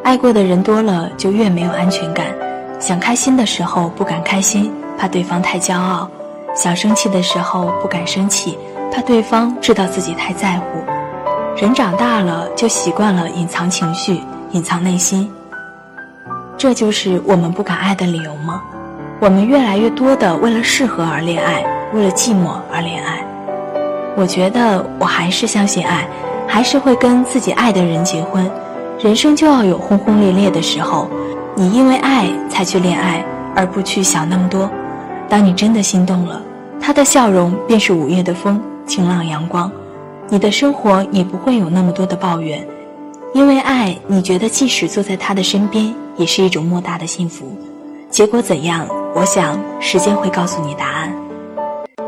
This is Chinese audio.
爱过的人多了，就越没有安全感。想开心的时候不敢开心，怕对方太骄傲；想生气的时候不敢生气，怕对方知道自己太在乎。人长大了，就习惯了隐藏情绪，隐藏内心。这就是我们不敢爱的理由吗？我们越来越多的为了适合而恋爱，为了寂寞而恋爱。我觉得我还是相信爱，还是会跟自己爱的人结婚。人生就要有轰轰烈烈的时候，你因为爱才去恋爱，而不去想那么多。当你真的心动了，他的笑容便是午夜的风，晴朗阳光。你的生活也不会有那么多的抱怨，因为爱，你觉得即使坐在他的身边，也是一种莫大的幸福。结果怎样，我想时间会告诉你答案。